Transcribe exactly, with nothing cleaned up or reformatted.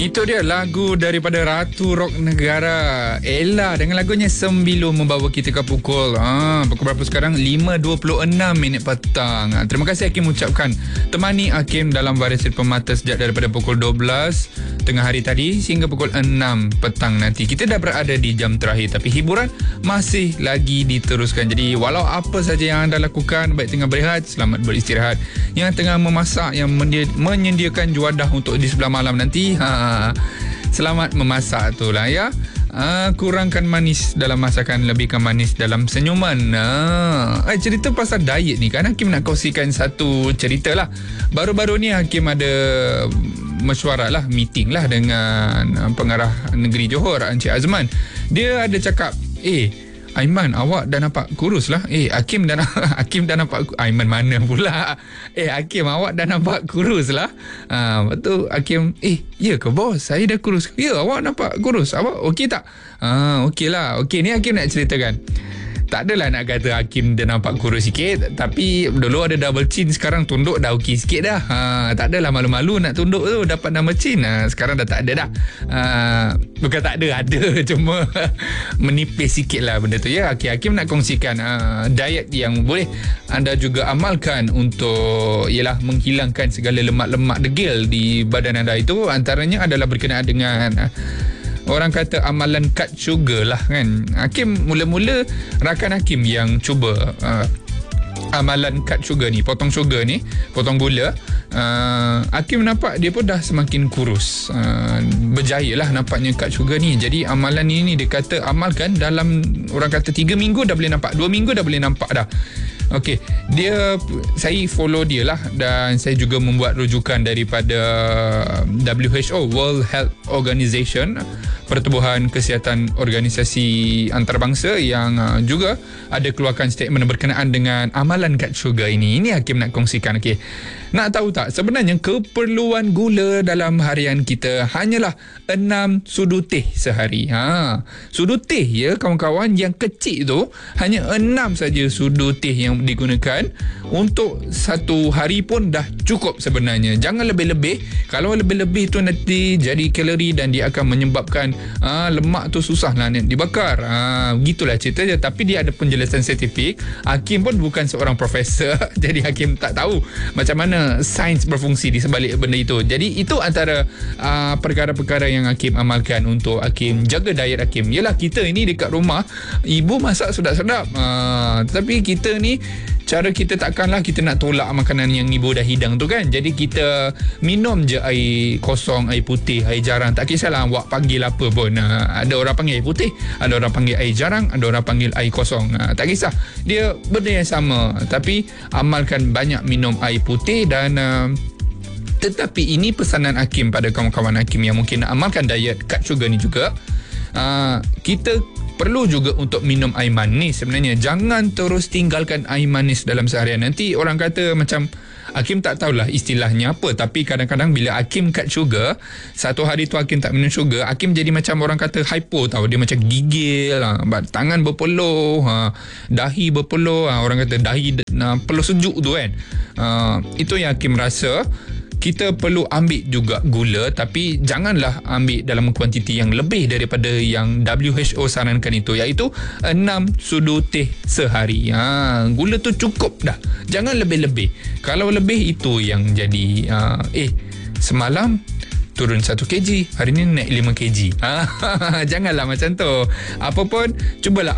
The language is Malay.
Itu dia lagu daripada Ratu Rock Negara, Ella, dengan lagunya Sembilu membawa kita ke pukul ah, pukul berapa sekarang? lima dua puluh enam minit petang. ah, Terima kasih Hakim ucapkan temani Hakim dalam Variasi Pemata sejak daripada pukul dua belas tengah hari tadi sehingga pukul enam petang nanti. Kita dah berada di jam terakhir, tapi hiburan masih lagi diteruskan. Jadi walau apa saja yang anda lakukan, baik tengah berehat, selamat beristirahat. Yang tengah memasak, yang menyediakan juadah untuk di sebelah malam nanti, ha, selamat memasak tu lah ya. Ah, kurangkan manis dalam masakan, lebihkan manis dalam senyuman. Ah, eh, cerita pasal diet ni kan, Hakim nak kongsikan satu cerita lah. Baru-baru ni Hakim ada mesyuarat lah, meeting lah dengan pengarah negeri Johor, Encik Azman. Dia ada cakap, eh Aiman, awak dah nampak kurus lah. Eh, Hakim dah, Hakim dah nampak... Aiman mana pula? Eh, Hakim, awak dah nampak kurus lah. Ha, lepas tu Hakim, eh, ya ke bos? Saya dah kurus. Ya, awak nampak kurus. Awak okey tak? Ha, okey lah. Okey, ni Hakim nak ceritakan. Tak adalah nak kata Hakim dia nampak kurus sikit, tapi dulu ada double chin, sekarang tunduk dah okey sikit dah. Ha, tak adalah malu-malu nak tunduk tu dapat double chin. Ha, sekarang dah tak ada dah. Ha, bukan tak ada, ada cuma menipis sikit lah benda tu ya. Okay, Hakim nak kongsikan uh, diet yang boleh anda juga amalkan untuk ialah menghilangkan segala lemak-lemak degil di badan anda. Itu antaranya adalah berkenaan dengan uh, orang kata amalan cut sugar lah kan. Hakim mula-mula rakan Hakim yang cuba uh, amalan cut sugar ni, potong sugar ni, potong gula. uh, Hakim nampak dia pun dah semakin kurus. uh, Berjaya lah nampaknya cut sugar ni. Jadi amalan ni, ni dia kata amalkan dalam, orang kata tiga minggu dah boleh nampak, dua minggu dah boleh nampak dah. Okey, dia, saya follow dia lah, dan saya juga membuat rujukan daripada W H O, World Health Organization, Pertubuhan Kesihatan Organisasi Antarabangsa, yang uh, juga ada keluarkan statement berkenaan dengan amalan cut sugar ini. Ini Hakim nak kongsikan. Okey, nak tahu tak sebenarnya keperluan gula dalam harian kita hanyalah enam sudu teh sehari. Ha, sudu teh ya kawan-kawan, yang kecil tu hanya enam saja sudu teh yang digunakan untuk satu hari pun dah cukup sebenarnya. Jangan lebih-lebih. Kalau lebih-lebih tu nanti jadi kalori dan dia akan menyebabkan aa, lemak tu susah lah dibakar. Aa, begitulah cerita je. Tapi dia ada penjelasan saintifik. Hakim pun bukan seorang profesor jadi Hakim tak tahu macam mana sains berfungsi di sebalik benda itu. Jadi itu antara aa, perkara-perkara yang Hakim amalkan untuk Hakim jaga diet Hakim. Yelah, kita ini dekat rumah ibu masak sedap-sedap, aa, tapi kita ni cara kita takkanlah kita nak tolak makanan yang ibu dah hidang tu kan. Jadi kita minum je air kosong, air putih, air jarang. Tak kisahlah awak panggil apa pun. Ha, ada orang panggil air putih, ada orang panggil air jarang, ada orang panggil air kosong. Ha, tak kisah. Dia benda yang sama. Tapi amalkan banyak minum air putih. Dan uh, tetapi ini pesanan Hakim pada kawan-kawan Hakim yang mungkin nak amalkan diet cut sugar ni juga. Uh, kita perlu juga untuk minum air manis sebenarnya. Jangan terus tinggalkan air manis dalam seharian. Nanti orang kata macam, Hakim tak tahulah istilahnya apa, tapi kadang-kadang bila Hakim cut sugar, satu hari tu Hakim tak minum sugar, Hakim jadi macam orang kata hypo tau. Dia macam gigil, ha, tangan berpeluh, ha, dahi berpeluh, ha, orang kata dahi ha, peluh sejuk tu kan. Ha, itu yang Hakim rasa. Kita perlu ambil juga gula, tapi janganlah ambil dalam kuantiti yang lebih daripada yang W H O sarankan itu, iaitu enam sudu teh sehari. Ha, gula tu cukup dah. Jangan lebih-lebih. Kalau lebih itu yang jadi uh, eh semalam turun satu kilogram, hari ni naik lima kilogram. Ha, janganlah macam tu. Apa pun cubalah